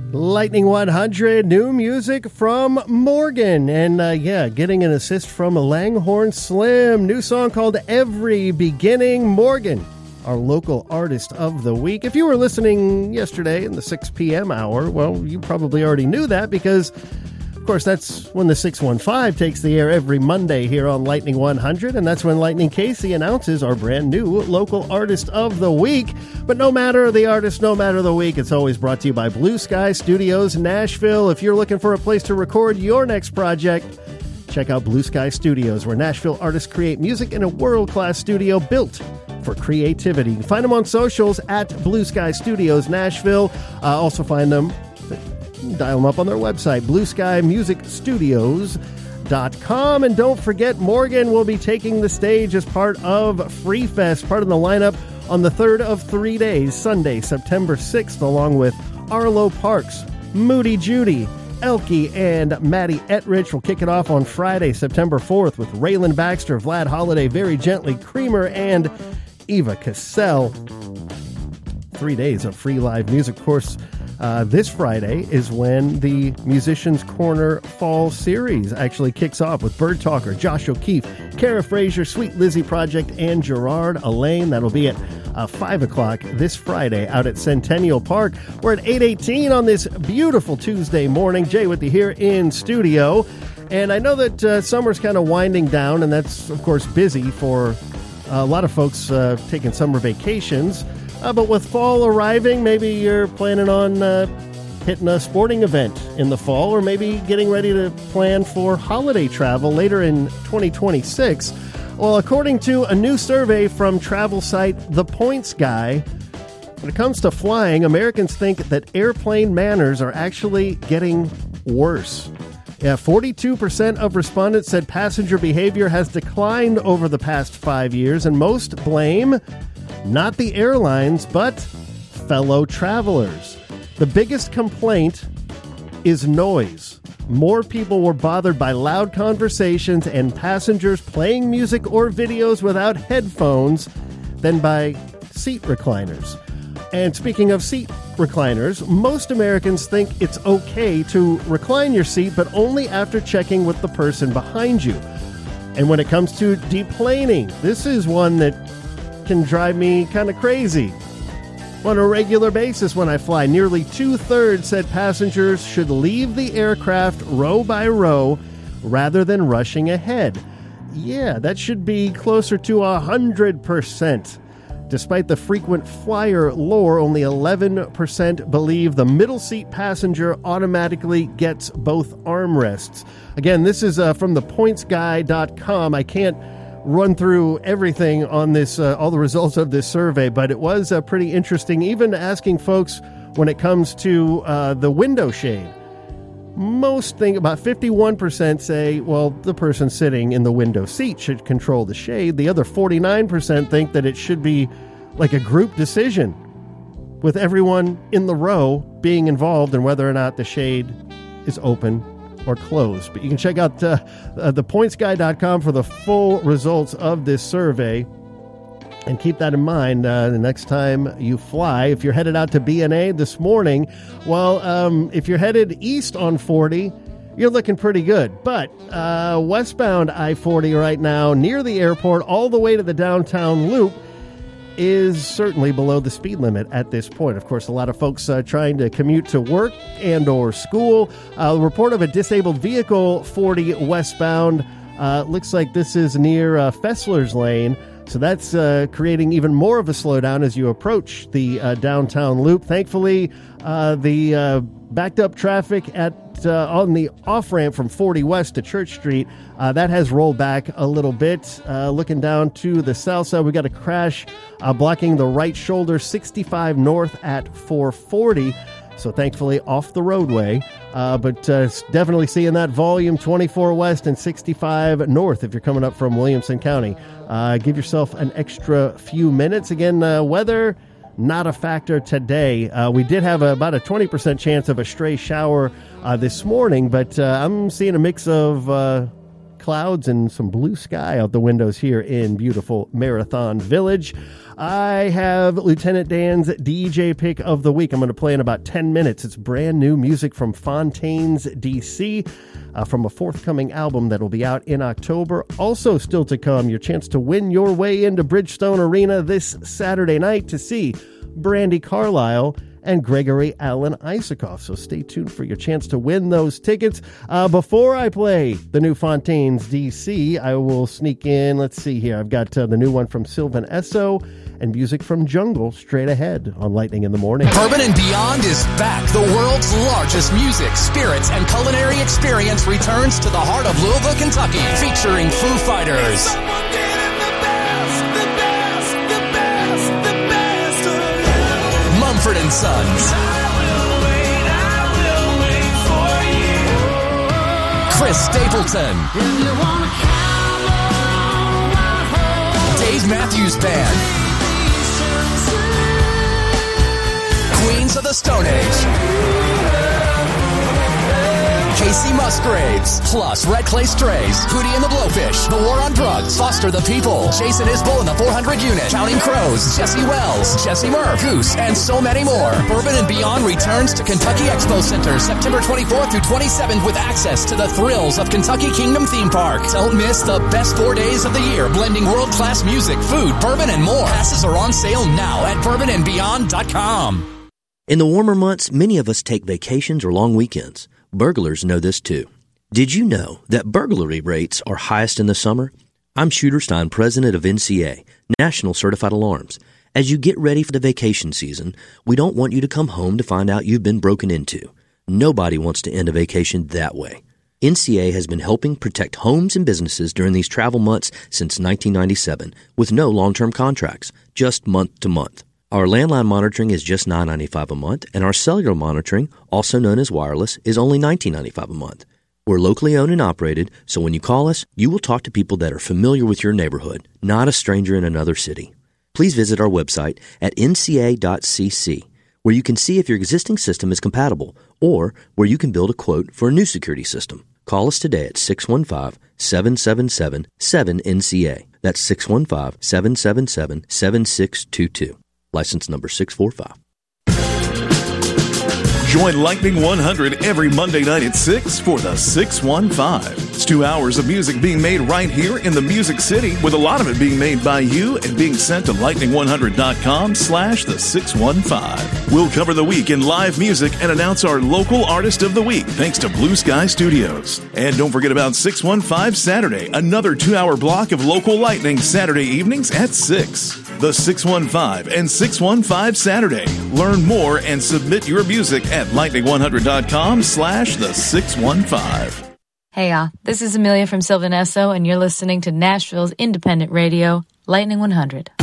Lightning 100, new music from Morgan. And getting an assist from Langhorne Slim. New song called Every Beginning. Morgan, our local artist of the week. If you were listening yesterday in the 6 p.m. hour, well, you probably already knew that because, of course, that's when the 615 takes the air every Monday here on Lightning 100, and that's when Lightning Casey announces our brand new local artist of the week. But no matter the artist, no matter the week, it's always brought to you by Blue Sky Studios Nashville. If you're looking for a place to record your next project, check out Blue Sky Studios, where Nashville artists create music in a world-class studio built for creativity. Find them on socials at Blue Sky Studios Nashville. Also find them, dial them up on their website, blueskymusicstudios.com. And don't forget, Morgan will be taking the stage as part of Free Fest, part of the lineup on the third of 3 days, Sunday, September 6th, along with Arlo Parks, Moody Judy, Elke, and Maddie Ettrich. Will kick it off on Friday, September 4th, with Raylan Baxter, Vlad Holiday, Very Gently, Creamer, and Eva Cassell. 3 days of free live music. Of course, this Friday is when the Musicians Corner Fall Series actually kicks off with Bird Talker, Josh O'Keefe, Kara Frazier, Sweet Lizzie Project, and Gerard Elaine. That'll be at 5 o'clock this Friday out at Centennial Park. We're at 8:18 on this beautiful Tuesday morning. Jay with you here in studio. And I know that summer's kind of winding down, and that's, of course, busy for a lot of folks taking summer vacations. But with fall arriving, maybe you're planning on hitting a sporting event in the fall, or maybe getting ready to plan for holiday travel later in 2026. Well, according to a new survey from travel site The Points Guy, when it comes to flying, Americans think that airplane manners are actually getting worse. 42% of respondents said passenger behavior has declined over the past 5 years, and most blame not the airlines, but fellow travelers. The biggest complaint is noise. More people were bothered by loud conversations and passengers playing music or videos without headphones than by seat recliners. And speaking of seat recliners, most Americans think it's okay to recline your seat, but only after checking with the person behind you. And when it comes to deplaning, this is one that can drive me kind of crazy. On a regular basis when I fly, nearly 2/3 said passengers should leave the aircraft row by row rather than rushing ahead. Yeah, that should be closer to 100%. Despite the frequent flyer lore, only 11% believe the middle seat passenger automatically gets both armrests. Again, this is from thepointsguy.com. I can't run through everything on this, all the results of this survey, but it was pretty interesting, even asking folks when it comes to the window shade. Most think, about 51% say, well, the person sitting in the window seat should control the shade. The other 49% think that it should be like a group decision, with everyone in the row being involved in whether or not the shade is open or closed. But you can check out thepointsguy.com for the full results of this survey. And keep that in mind the next time you fly. If you're headed out to BNA this morning, well, if you're headed east on 40, you're looking pretty good. But westbound I-40 right now, near the airport, all the way to the downtown loop, is certainly below the speed limit at this point. Of course, a lot of folks trying to commute to work and or school. The report of a disabled vehicle 40 westbound. Looks like this is near Fessler's Lane. So that's creating even more of a slowdown as you approach the downtown loop. Thankfully, the backed up traffic on the off-ramp from 40 West to Church Street, that has rolled back a little bit. Looking down to the south side, we got a crash blocking the right shoulder, 65 north at 440. So thankfully off the roadway, but definitely seeing that volume 24 west and 65 north if you're coming up from Williamson County. Give yourself an extra few minutes. Again, weather, not a factor today. We did have about a 20% chance of a stray shower this morning, but I'm seeing a mix of clouds and some blue sky out the windows here in beautiful Marathon Village. I have Lieutenant Dan's DJ pick of the week. I'm going to play in about 10 minutes. It's brand new music from Fontaines DC from a forthcoming album that will be out in October. Also still to come, your chance to win your way into Bridgestone Arena this Saturday night to see Brandi Carlile and Gregory Alan Isakov. So stay tuned for your chance to win those tickets. Before I play the new Fontaines DC, I will sneak in, let's see here, I've got the new one from Sylvan Esso and music from Jungle straight ahead on Lightning in the Morning. Bourbon and Beyond is back. The world's largest music, spirits, and culinary experience returns to the heart of Louisville, Kentucky, featuring Foo Fighters, Mumford & Sons, Chris Stapleton, Dave Matthews Band, Queens of the Stone Age, Casey Musgraves, plus Red Clay Strays, Hootie and the Blowfish, The War on Drugs, Foster the People, Jason Isbell and the 400 Unit, Counting Crows, Jesse Wells, Jesse Murph, Goose, and so many more. Bourbon and Beyond returns to Kentucky Expo Center September 24th through 27th with access to the thrills of Kentucky Kingdom Theme Park. Don't miss the best 4 days of the year, blending world-class music, food, bourbon, and more. Passes are on sale now at bourbonandbeyond.com. In the warmer months, many of us take vacations or long weekends. Burglars know this too. Did you know that burglary rates are highest in the summer? I'm Shooter Stein, president of NCA, National Certified Alarms. As you get ready for the vacation season, we don't want you to come home to find out you've been broken into. Nobody wants to end a vacation that way. NCA has been helping protect homes and businesses during these travel months since 1997 with no long-term contracts, just month to month. Our landline monitoring is just $9.95 a month, and our cellular monitoring, also known as wireless, is only $19.95 a month. We're locally owned and operated, so when you call us, you will talk to people that are familiar with your neighborhood, not a stranger in another city. Please visit our website at nca.cc, where you can see if your existing system is compatible, or where you can build a quote for a new security system. Call us today at 615-777-7NCA. That's 615-777-7622. License number 645. Join Lightning 100 every Monday night at 6 for the 615. It's 2 hours of music being made right here in the Music City, with a lot of it being made by you and being sent to lightning100.com/the 615. We'll cover the week in live music and announce our local artist of the week, thanks to Blue Sky Studios. And don't forget about 615 Saturday, another 2-hour block of local Lightning Saturday evenings at 6. The 615 and 615 Saturday. Learn more and submit your music at lightning100.com/the 615. Hey y'all, this is Amelia from Sylvan Esso, and you're listening to Nashville's independent radio, Lightning 100.